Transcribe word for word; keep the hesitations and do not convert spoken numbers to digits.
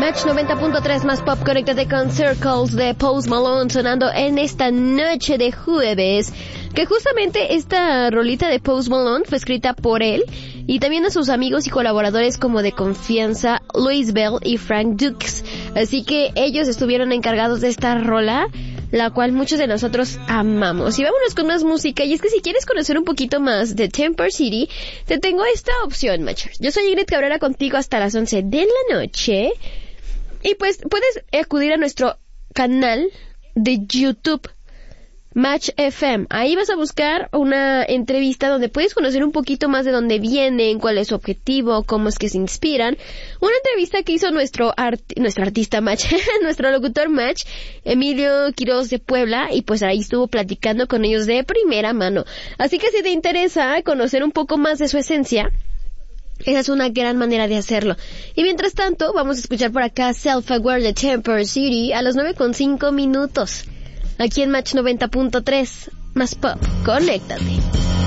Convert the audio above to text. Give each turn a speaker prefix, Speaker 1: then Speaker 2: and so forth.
Speaker 1: Match noventa punto tres más pop, conéctate con Circles de Post Malone sonando en esta noche de jueves. Que justamente esta rolita de Post Malone fue escrita por él y también a sus amigos y colaboradores como de confianza, Louis Bell y Frank Dukes. Así que ellos estuvieron encargados de esta rola, la cual muchos de nosotros amamos. Y vámonos con más música. Y es que si quieres conocer un poquito más de Temper City, te tengo esta opción, Matcher. Yo soy Ingrid Cabrera contigo hasta las once de la noche. Y pues puedes acudir a nuestro canal de YouTube, Match F M. Ahí vas a buscar una entrevista donde puedes conocer un poquito más de dónde vienen, cuál es su objetivo, cómo es que se inspiran. Una entrevista que hizo nuestro art- nuestro artista Match, nuestro locutor Match, Emilio Quiroz de Puebla, y pues ahí estuvo platicando con ellos de primera mano. Así que si te interesa conocer un poco más de su esencia, esa es una gran manera de hacerlo. Y mientras tanto, vamos a escuchar por acá Self Aware de Temper City a las nueve con cinco minutos. Aquí en Match noventa punto tres, más pop, conéctate.